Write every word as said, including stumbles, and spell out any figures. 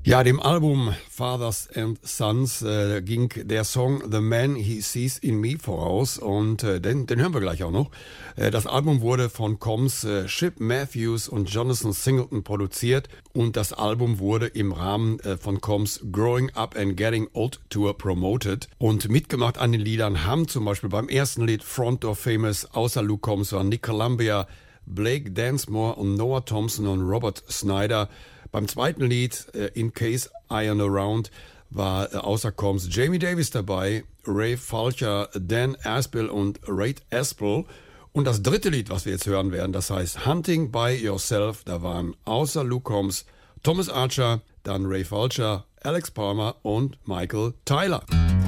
Ja, dem Album Fathers and Sons äh, ging der Song The Man He Sees in Me voraus und äh, den, den hören wir gleich auch noch. Äh, das Album wurde von Combs, äh, Chip Matthews und Jonathan Singleton produziert und das Album wurde im Rahmen äh, von Combs Growing Up and Getting Old Tour promoted und mitgemacht an den Liedern haben zum Beispiel beim ersten Lied Front Door Famous außer Luke Combs waren Nick Columbia, Blake Densmore und Noah Thompson und Robert Snyder. Beim zweiten Lied, äh, In Case I Am Around, war äh, außer Combs Jamie Davis dabei, Ray Fulcher, Dan Aspel und Ray Aspel. Und das dritte Lied, was wir jetzt hören werden, das heißt Hunting by Yourself, da waren außer Luke Combs Thomas Archer, dann Ray Fulcher, Alex Palmer und Michael Tyler.